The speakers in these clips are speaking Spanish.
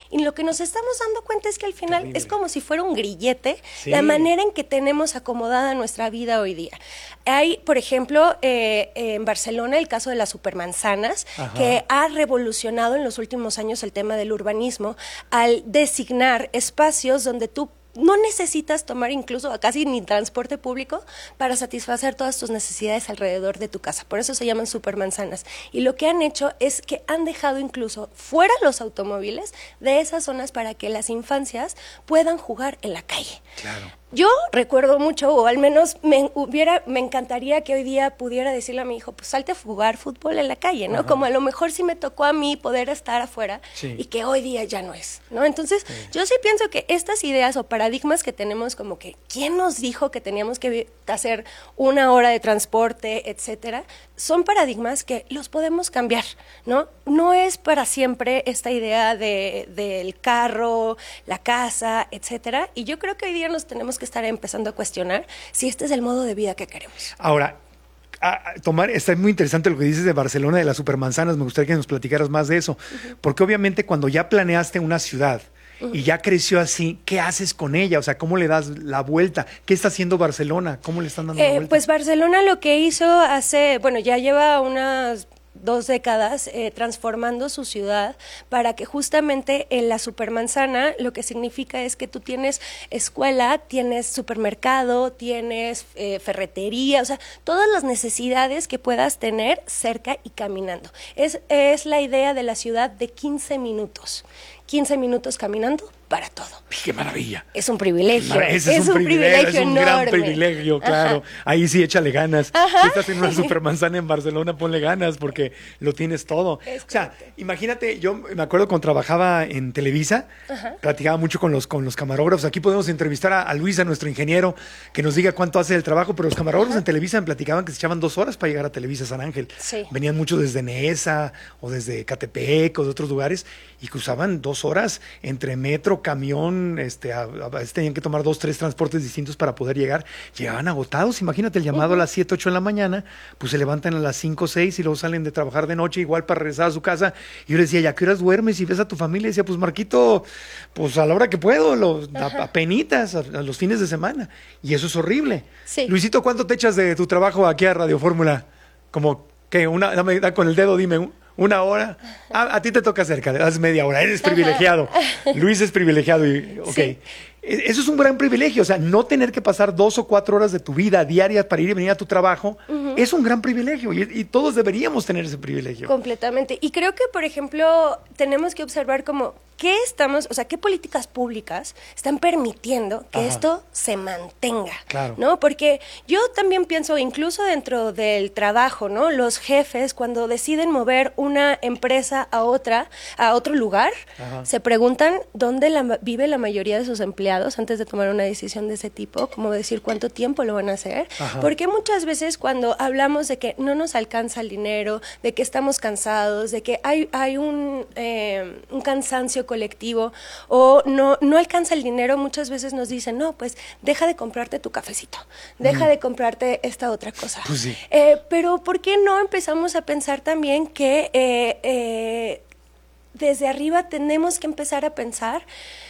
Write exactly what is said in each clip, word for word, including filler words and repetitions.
Y lo que nos estamos dando cuenta es que al final Terrible. es como si fuera un grillete, Sí. la manera en que tenemos acomodada nuestra vida hoy día. Hay, por ejemplo, eh, en Barcelona el caso de las supermanzanas, Ajá. que ha revolucionado en los últimos años el tema del urbanismo al designar espacios donde tú no necesitas tomar incluso casi ni transporte público para satisfacer todas tus necesidades alrededor de tu casa. Por eso se llaman supermanzanas. Y lo que han hecho es que han dejado incluso fuera los automóviles de esas zonas para que las infancias puedan jugar en la calle. Claro. Yo recuerdo mucho, o al menos me hubiera, me encantaría que hoy día pudiera decirle a mi hijo, pues salte a jugar fútbol en la calle, ¿no? Ajá. Como a lo mejor sí me tocó a mí poder estar afuera Sí. y que hoy día ya no es, ¿no? Entonces, Sí. yo sí pienso que estas ideas o paradigmas que tenemos como que, ¿quién nos dijo que teníamos que vi- hacer una hora de transporte, etcétera? Son paradigmas que los podemos cambiar, ¿no? No es para siempre esta idea de, del carro, la casa, etcétera. Y yo creo que hoy día nos tenemos que estar empezando a cuestionar si este es el modo de vida que queremos. Ahora, a, a tomar, está muy interesante lo que dices de Barcelona, de las supermanzanas. Me gustaría que nos platicaras más de eso. Uh-huh. Porque obviamente cuando ya planeaste una ciudad uh-huh. y ya creció así, ¿qué haces con ella? O sea, ¿cómo le das la vuelta? ¿Qué está haciendo Barcelona? ¿Cómo le están dando eh, la vuelta? Pues Barcelona lo que hizo hace, bueno, ya lleva unas dos décadas eh, transformando su ciudad para que justamente en la supermanzana lo que significa es que tú tienes escuela, tienes supermercado, tienes eh, ferretería, o sea, todas las necesidades que puedas tener cerca y caminando. Es, es la idea de la ciudad de quince minutos. quince minutos caminando para todo. ¡Qué maravilla! Es un privilegio. Ese es, es un, un privilegio, privilegio es un enorme. gran privilegio, claro. Ajá. Ahí sí, échale ganas. Ajá. Si estás en una supermanzana en Barcelona, ponle ganas porque lo tienes todo. Es o sea, correcto. Imagínate, yo me acuerdo cuando trabajaba en Televisa, Ajá. platicaba mucho con los, con los camarógrafos. Aquí podemos entrevistar a, a Luisa, nuestro ingeniero, que nos diga cuánto hace el trabajo, pero los camarógrafos Ajá. en Televisa me platicaban que se echaban dos horas para llegar a Televisa San Ángel. Sí. Venían muchos desde Nesa o desde Catepec o de otros lugares y cruzaban dos horas entre metro, camión, este, a, a veces tenían que tomar dos, tres transportes distintos para poder llegar. Llegaban agotados, imagínate el llamado uh-huh. a las siete, ocho de la mañana, pues se levantan a las cinco, seis y luego salen de trabajar de noche igual para regresar a su casa. Y yo les decía, ¿ya qué horas duermes y ves a tu familia? Y decía, pues Marquito, pues a la hora que puedo, los, a, a penitas, a, a los fines de semana. Y eso es horrible. Sí. Luisito, ¿cuánto te echas de tu trabajo aquí a Radio Fórmula? Como que una, dame, da con el dedo, dime, un, una hora. A, a ti te toca cerca, das media hora, eres privilegiado. Luis es privilegiado y, ok. Sí. Eso es un gran privilegio, o sea, no tener que pasar dos o cuatro horas de tu vida diaria para ir y venir a tu trabajo, uh-huh. es un gran privilegio y, y todos deberíamos tener ese privilegio. Completamente. Y creo que, por ejemplo, tenemos que observar como qué estamos, o sea, qué políticas públicas están permitiendo que Ajá. esto se mantenga, claro. ¿no? Porque yo también pienso, incluso dentro del trabajo, ¿no? Los jefes, cuando deciden mover una empresa a otra, a otro lugar, Ajá. se preguntan dónde la, vive la mayoría de sus empleados antes de tomar una decisión de ese tipo, como decir cuánto tiempo lo van a hacer, Ajá. porque muchas veces cuando hablamos de que no nos alcanza el dinero, de que estamos cansados, de que hay, hay un, eh, un cansancio colectivo o no, no alcanza el dinero, muchas veces nos dicen, no, pues deja de comprarte tu cafecito, deja mm. de comprarte esta otra cosa. Pues sí. eh, pero ¿por qué no empezamos a pensar también que eh, eh, desde arriba tenemos que empezar a pensar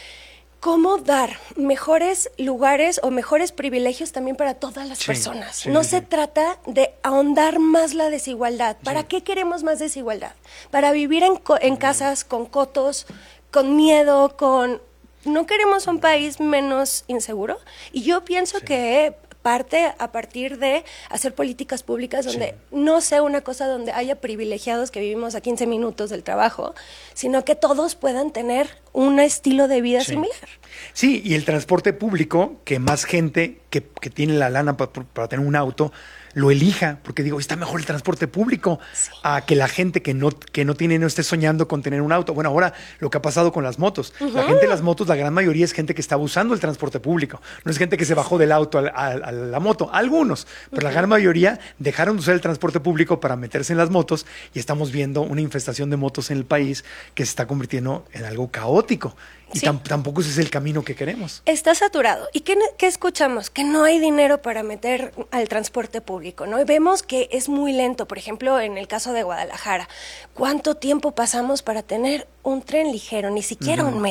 cómo dar mejores lugares o mejores privilegios también para todas las sí, personas. Sí, no sí, se sí. trata de ahondar más la desigualdad. ¿Para sí. qué queremos más desigualdad? Para vivir en, co- en casas con cotos, con miedo, con... ¿No queremos un país menos inseguro? Y yo pienso sí. que parte a partir de hacer políticas públicas donde sí. no sea una cosa donde haya privilegiados que vivimos a quince minutos del trabajo, sino que todos puedan tener un estilo de vida sí. similar. Sí, y el transporte público, que más gente que, que tiene la lana para, para tener un auto, lo elija, porque digo, está mejor el transporte público sí. a que la gente que no, que no tiene, no esté soñando con tener un auto. Bueno, ahora lo que ha pasado con las motos. Uh-huh. La gente de las motos, la gran mayoría es gente que está usando el transporte público. No es gente que se bajó del auto a, a, a la moto. Algunos, pero uh-huh. la gran mayoría dejaron de usar el transporte público para meterse en las motos y estamos viendo una infestación de motos en el país que se está convirtiendo en algo caótico. Y sí. tam- tampoco ese es el camino que queremos. Está saturado. ¿Y qué, qué escuchamos? Que no hay dinero para meter al transporte público, ¿no? Y vemos que es muy lento. Por ejemplo, en el caso de Guadalajara, ¿cuánto tiempo pasamos para tener un tren ligero? Ni siquiera uh-huh. un metro.